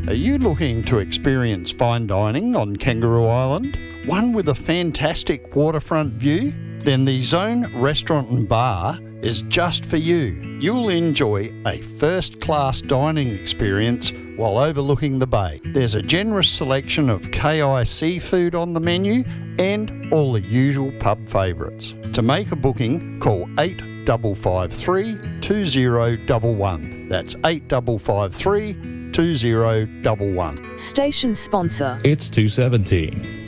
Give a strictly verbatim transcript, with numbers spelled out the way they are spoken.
Are you looking to experience fine dining on Kangaroo Island? One with a fantastic waterfront view? Then the Zone Restaurant and Bar is just for you. You'll enjoy a first-class dining experience while overlooking the bay. There's a generous selection of K I seafood on the menu and all the usual pub favourites. To make a booking, call eight five five three, two zero one one. That's eight five five three, two zero one one. Station sponsor. It's two seventeen.